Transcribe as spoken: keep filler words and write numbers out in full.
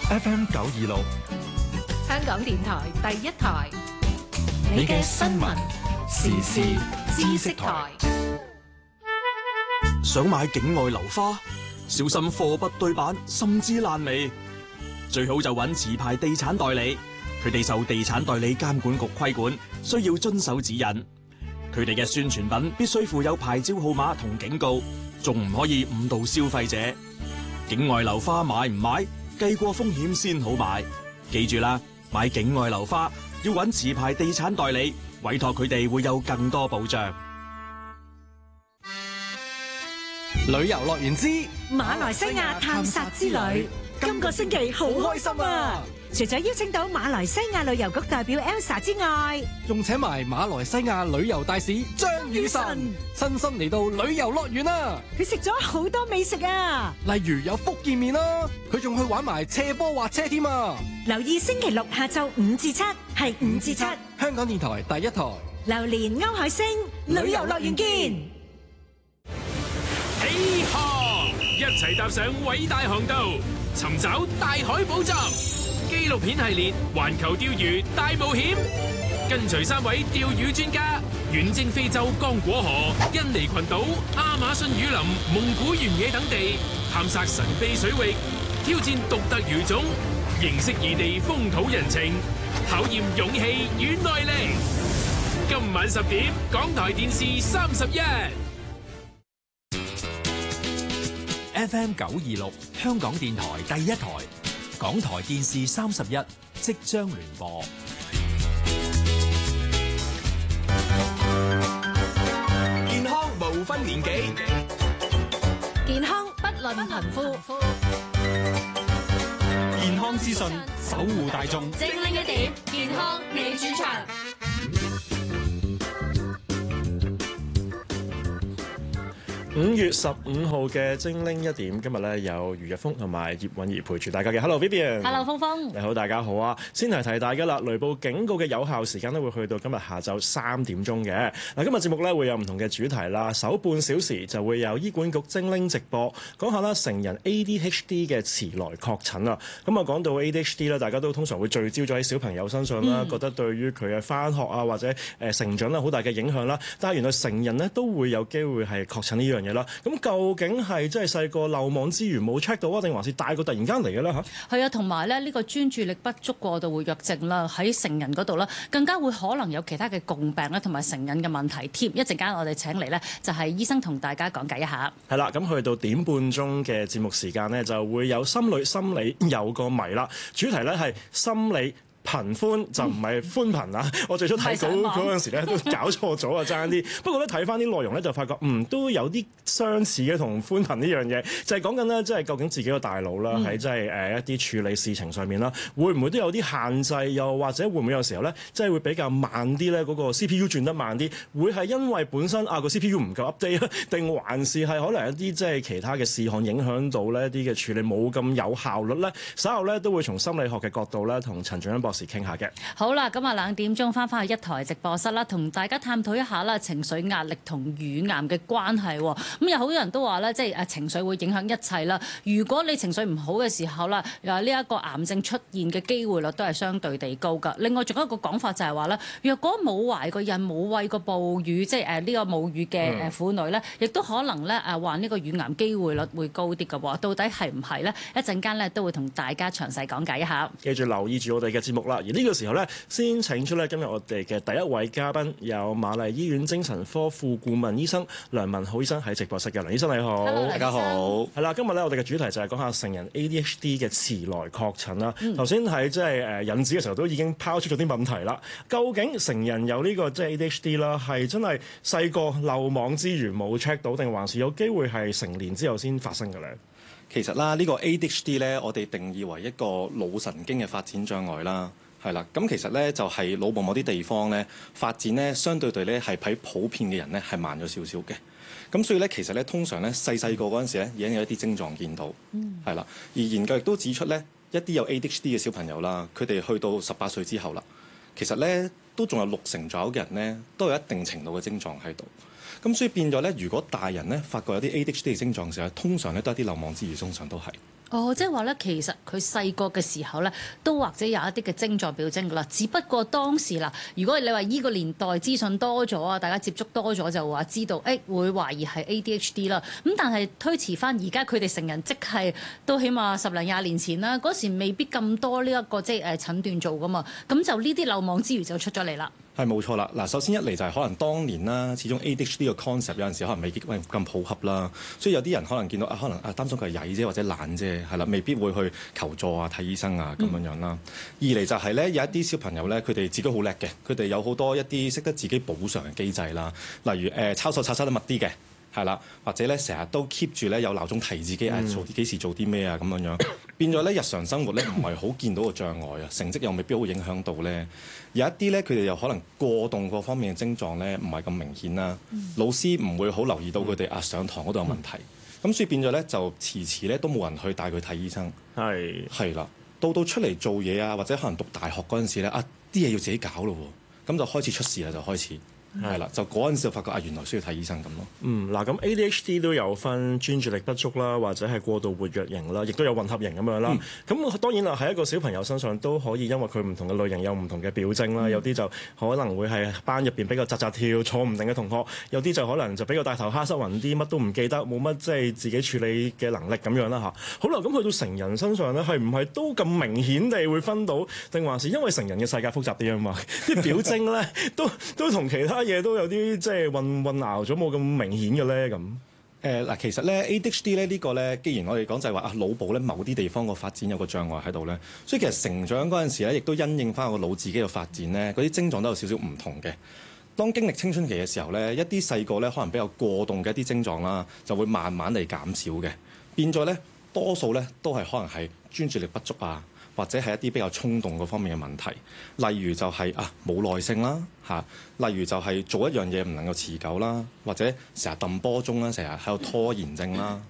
F M 九二六， 香港電台第一台， 你嘅新聞時事知識台。 想買境外樓花，小心貨不對版，甚至爛尾。最好就揾持牌地產代理，佢哋受地產代理監管局規管，需要遵守指引。佢哋嘅宣傳品必須附有牌照號碼同警告，仲唔可以誤導消費者。境外樓花買唔買，計過風險先好買。記住啦，買境外樓花要揾持牌地產代理，委託佢哋會有更多保障。 旅遊樂園之馬來西亞探索之旅，今個星期好開心啊！除咗邀請到馬來西亞旅遊局代表 Elsa 之外， 仲請埋馬來西亞旅遊大使張雨晨親身嚟到旅遊樂園啊！ 佢食咗好多美食啊， 例如有福建麵啦，佢仲去玩埋斜坡滑車添啊！ 留意星期六下晝五至七，係五至七， 香港電台第一台。 榴蓮歐海星旅遊樂園見。 起航，一齊踏上偉大航道，尋找大海寶藏。紀錄片系列《環球釣魚大冒險》，跟隨三位釣魚專家遠征非洲剛果河、印尼群島、亞馬遜雨林、蒙古原野等地，探索神秘水域，挑戰獨特魚種，認識異地風土人情，考驗勇氣與耐力。今晚十點，港台電視三十一。 F M 九二六香港電台第一台，港台電視三十一即將聯播。 健康無分年紀， 健康不論貧富， 健康資訊守護大眾。 精靈一點，健康你主場。 五月十五號嘅精靈一點，今日咧有余日峰同埋葉韻儀陪住大家嘅。Hello Vivian，Hello 峰峰， 你好，大家好啊！先提提大家啦，雷暴警告嘅有效時間咧會去到今日下晝三點鐘嘅。嗱，今日節目咧會有唔同嘅主題啦，首半小時就會有醫管局精靈直播，講下啦成人 A D H D 嘅遲來確診啊。咁啊講到 A D H D 咧，大家都通常會聚焦咗喺小朋友身上啦，嗯、覺得對於佢嘅返學啊或者誒成長咧好大嘅影響啦。但係原來成人咧都會有機會係確診呢樣嘢啦。咁究竟係真係細個漏網之魚冇 check 到啊，定還是大個突然間嚟嘅咧嚇？ 係啊，同埋咧呢個專注力不足過度活躍症啦，喺成人嗰度啦，更加會可能有其他嘅共病啦，同埋成癮嘅問題添。一陣間我哋請嚟呢，就係醫生同大家講解一下。 係啦，咁去到點半鐘嘅節目時間呢，就會有心理心理有個謎啦，主題呢係心理頻寬就唔係寬頻啊！我最初睇稿嗰陣時咧都搞錯咗啊，爭啲。不過咧睇翻啲內容咧就發覺，嗯都有啲相似嘅同寬頻呢樣嘢，就係講緊咧，即係究竟自己個大腦啦，喺即係誒一啲處理事情上面啦，會唔會都有啲限制？又或者會唔會有時候咧，即係會比較慢啲咧？嗰個 C P U 轉得慢啲，會係因為本身啊個 C P U 唔夠 update 啊，定還是係可能一啲即係其他嘅事項影響到呢一啲嘅處理冇咁有效率咧？稍後咧都會從心理學嘅角度咧，同陳俊恩博士傾下嘅。 好啦，咁啊兩點鐘翻返去一台直播室啦，同大家探討一下啦情緒壓力同乳癌嘅關係。咁有好多人都話咧，即係誒情緒會影響一切啦。如果你情緒唔好嘅時候啦，呢一個癌症出現嘅機會率都係相對地高㗎。另外仲有一個講法就係話咧，若果冇懷過孕冇餵過哺乳，即係誒呢個母乳嘅誒婦女咧，亦都可能咧誒患呢個乳癌機會率會高啲㗎喎。到底係唔係咧？一陣間咧都會同大家詳細講解一下。 記住留意住我哋嘅節目啦。而呢個時候咧，先請出咧今日我哋嘅第一位嘉賓，有瑪麗醫院精神科副顧問醫生梁文浩醫生喺直播室嘅。梁醫生你好。 Hello， 大家好。係啦，今日咧我哋嘅主題就係講下成人 A D H D 嘅遲來確診啦。頭先喺即係誒引子嘅時候都已經拋出咗啲問題啦。究竟成人有呢個即係 A D H D 啦，係真係細個漏網之魚冇 check 到，定還是有機會係成年之後先發生嘅咧？ 其實啦，呢個 A D H D 咧，我哋定義為一個腦神經嘅發展障礙啦。係啦，咁其實咧就係腦部某啲地方咧發展咧，相對對咧係比普遍嘅人咧係慢咗少少嘅。咁所以咧，其實咧通常咧細細個嗰陣時咧已經有一啲症狀見到，係啦、嗯。而研究亦都指出咧，一啲有 A D H D 嘅小朋友啦，佢哋去到十八歲之後啦，其實咧都仲有六成左右嘅人咧都有一定程度嘅症狀喺度。咁所以變咗咧，如果大人咧發覺有啲 A D H D 嘅症狀嘅時候，通常咧都係啲漏網之魚，通常都係。 哦，即係話咧，其實佢細個嘅時候咧，都或者有一啲嘅症狀表徵噶啦。只不過當時啦，如果你話依個年代資訊多咗啊，大家接觸多咗就話知道，誒、欸、會懷疑係 A D H D 啦。咁但係推遲翻而家佢哋成人，即係都起碼十零廿年前啦，嗰時未必咁多呢、這、一個即係誒診斷做噶嘛。咁就呢啲漏網之魚就出咗嚟啦。 係冇錯啦。嗱，首先一嚟就係可能當年啦，始終 A D H D 嘅 concept 有陣時可能未必咁普及啦，所以有啲人可能見到啊，可能啊擔心佢係曳啫或者懶啫，係啦，未必會去求助啊、睇醫生啊咁樣樣啦。嗯、二嚟就係咧，有一啲小朋友咧，佢哋自己好叻嘅，佢哋有好多一啲識得自己補償嘅機制啦，例如誒、呃、抄手抄抄得密啲嘅。係啦，或者咧成日都 keep 住咧有鬧鐘提自己誒做啲幾時做啲咩啊咁樣樣，變咗咧日常生活咧唔係好見到個障礙啊，成績又未必好影響到咧。有一啲咧佢哋又可能過動嗰方面嘅症狀咧唔係咁明顯啦，嗯、老師唔會好留意到佢哋啊上堂嗰度有問題，咁、嗯、所以變咗咧就遲遲咧都冇人去帶佢睇醫生。係係啦，到到出嚟做嘢啊，或者可能讀大學嗰陣時咧啊啲嘢要自己搞咯喎，咁就開始出事啦，就開始。係啦，就嗰陣時就發覺啊，原來需要睇醫生咁咯。 嗯，嗱，咁 A D H D 都有分專注力不足啦，或者係過度活躍型啦，亦都有混合型咁樣啦。咁、嗯、當然啦，喺一個小朋友身上都可以，因為佢唔同嘅類型有唔同嘅表徵啦。嗯、有啲就可能會係班入邊比較扎扎跳、坐唔定嘅同學；有啲就可能就比較大頭蝦、失魂啲，乜都唔記得，冇乜即係自己處理嘅能力咁樣啦嚇。好啦，咁去到成人身上咧，係唔係都咁明顯地會分到，定還是因為成人嘅世界複雜啲啊嘛？啲表徵咧都都同其他嘢都有啲即係混混淆咗，冇咁明顯嘅咧咁。 誒嗱，其實咧 A D H D 咧呢個咧，既然我哋講就係話啊腦部咧某啲地方個發展有個障礙喺度咧，所以其實成長嗰陣時咧，亦都因應翻個腦自己嘅發展咧，嗰啲症狀都有少少唔同嘅。當經歷青春期嘅時候咧，一啲細個咧可能比較過動嘅一啲症狀啦，就會慢慢地減少嘅，變咗咧多數咧都係可能係專注力不足啊。或者係一啲比較衝動嗰方面嘅問題，例如就係、是、啊冇耐性啦嚇，例如就係做一樣嘢唔能夠持久啦，或者成日揼波鐘啦，成日喺度拖延症啦。